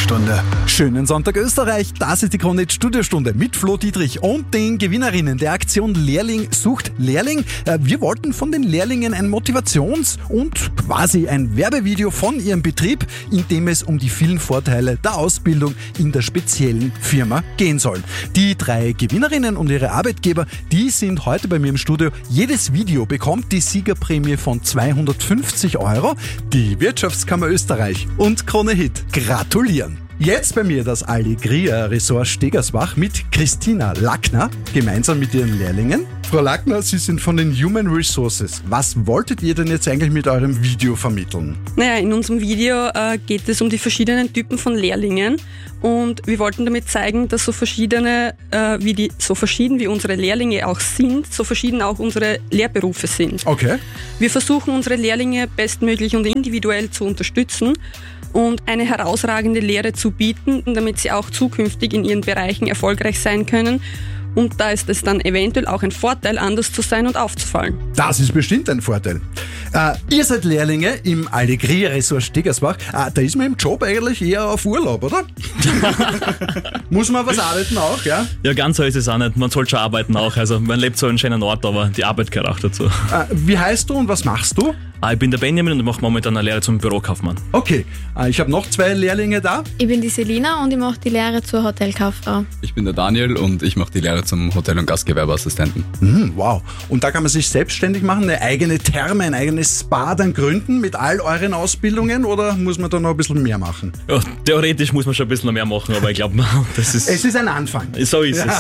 Studiostunde. Schönen Sonntag Österreich, das ist die Krone-Hit Studiostunde mit Flo Dietrich und den Gewinnerinnen der Aktion Lehrling sucht Lehrling. Wir wollten von den Lehrlingen ein Motivations- und quasi ein Werbevideo von ihrem Betrieb, in dem es um die vielen Vorteile der Ausbildung in der speziellen Firma gehen soll. Die 3 Gewinnerinnen und ihre Arbeitgeber, die sind heute bei mir im Studio. Jedes Video bekommt die Siegerprämie von 250 €. Die Wirtschaftskammer Österreich und Krone-Hit gratulieren. Jetzt bei mir das Alegria Resort Stegersbach mit Christina Lackner, gemeinsam mit ihren Lehrlingen. Frau Lackner, Sie sind von den Human Resources. Was wolltet ihr denn jetzt eigentlich mit eurem Video vermitteln? Naja, in unserem Video geht es um die verschiedenen Typen von Lehrlingen und wir wollten damit zeigen, dass so verschieden wie unsere Lehrlinge auch sind, so verschieden auch unsere Lehrberufe sind. Okay. Wir versuchen unsere Lehrlinge bestmöglich und individuell zu unterstützen und eine herausragende Lehre zu bieten, damit sie auch zukünftig in ihren Bereichen erfolgreich sein können. Und da ist es dann eventuell auch ein Vorteil, anders zu sein und aufzufallen. Das ist bestimmt ein Vorteil. Ihr seid Lehrlinge im Alegria Resort Stegersbach. Da ist man im Job eigentlich eher auf Urlaub, oder? Muss man was arbeiten auch, ja? Ja, ganz so ist es auch nicht. Man soll schon arbeiten auch. Also man lebt so einen schönen Ort, aber die Arbeit gehört auch dazu. Wie heißt du und was machst du? Ich bin der Benjamin und mache momentan eine Lehre zum Bürokaufmann. Okay, ich habe noch 2 Lehrlinge da. Ich bin die Selina und ich mache die Lehre zur Hotelkauffrau. Ich bin der Daniel und ich mache die Lehre zum Hotel- und Gastgewerbeassistenten. Wow. Und da kann man sich selbstständig machen, eine eigene Therme, ein eigenes Spa dann gründen mit all euren Ausbildungen oder muss man da noch ein bisschen mehr machen? Ja, theoretisch muss man schon ein bisschen mehr machen, aber ich glaube, das ist... Es ist ein Anfang. So ist es.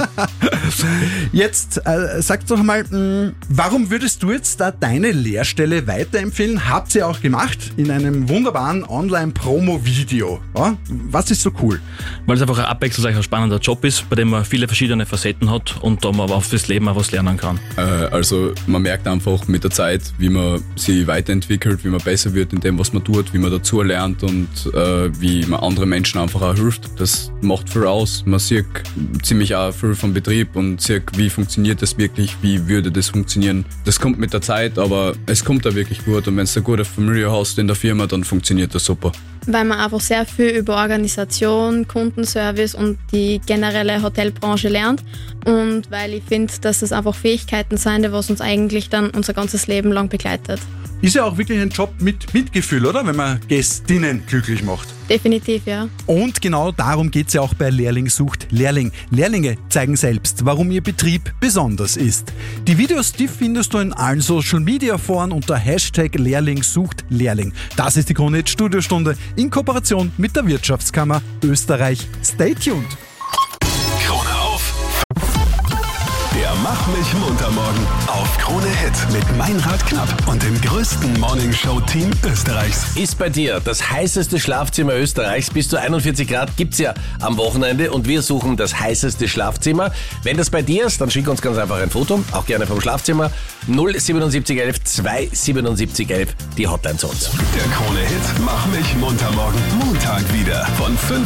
Jetzt sag doch mal, warum würdest du jetzt da deine Lehrstelle weiterempfehlen? Habt ihr auch gemacht in einem wunderbaren Online-Promo-Video. Ja? Was ist so cool? Weil es einfach ein abwechslungsreicher, spannender Job ist, bei dem man viele verschiedene Facetten hat und da man aber auch fürs Leben auch was lernen kann. Also man merkt einfach mit der Zeit, wie man sich weiterentwickelt, wie man besser wird in dem, was man tut, wie man dazu lernt und wie man anderen Menschen einfach auch hilft. Das macht viel aus. Man sieht ziemlich auch viel vom Betrieb und sieht, wie funktioniert das wirklich, wie würde das funktionieren. Das kommt mit der Zeit, aber es kommt da wirklich gut und wenn du eine gute Familie hast in der Firma, dann funktioniert das super. Weil man einfach sehr viel über Organisation, Kundenservice und die generelle Hotelbranche lernt und weil ich finde, dass das einfach Fähigkeiten sind, die was uns eigentlich dann unser ganzes Leben lang begleitet. Ist ja auch wirklich ein Job mit Mitgefühl, oder? Wenn man Gästinnen glücklich macht. Definitiv, ja. Und genau darum geht es ja auch bei Lehrling sucht Lehrling. Lehrlinge zeigen selbst, warum ihr Betrieb besonders ist. Die Videos, die findest du in allen Social-Media-Foren unter Hashtag Lehrling sucht Lehrling. Das ist die Krone-Hit Studiostunde in Kooperation mit der Wirtschaftskammer Österreich. Stay tuned. Krone auf. Der Mach mich munter morgen auf Krone-Hit mit Meinrad Knapp und dem größten Morningshow-Team Österreichs. Ist bei dir das heißeste Schlafzimmer Österreichs? Bis zu 41 Grad gibt's ja am Wochenende und wir suchen das heißeste Schlafzimmer. Wenn das bei dir ist, dann schick uns ganz einfach ein Foto, auch gerne vom Schlafzimmer. 07711 27711, die Hotline zu uns. Der Krone-Hit Mach mich munter morgen Montag wieder von 5